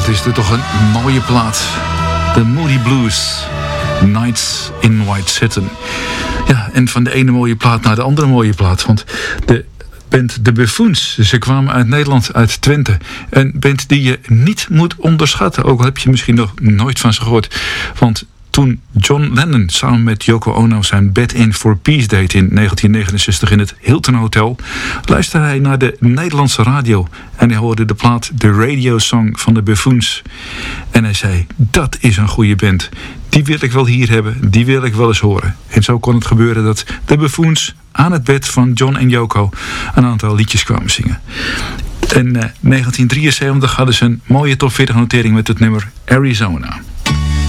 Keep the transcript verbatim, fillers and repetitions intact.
het is toch een mooie plaat. The Moody Blues. Nights in White Satin. Ja, en van de ene mooie plaat naar de andere mooie plaat. Want de band De Buffoons, ze kwamen uit Nederland, uit Twente. Een band die je niet moet onderschatten. Ook al heb je misschien nog nooit van ze gehoord. Want toen John Lennon samen met Yoko Ono zijn Bed In For Peace deed in negentien negenenzestig in het Hilton Hotel, luisterde hij naar de Nederlandse radio en hij hoorde de plaat The Radio Song van de Buffoons. En hij zei, dat is een goede band. Die wil ik wel hier hebben, die wil ik wel eens horen. En zo kon het gebeuren dat de Buffoons aan het bed van John en Yoko een aantal liedjes kwamen zingen. In uh, negentien drieënzeventig hadden ze een mooie top veertig notering met het nummer Arizona.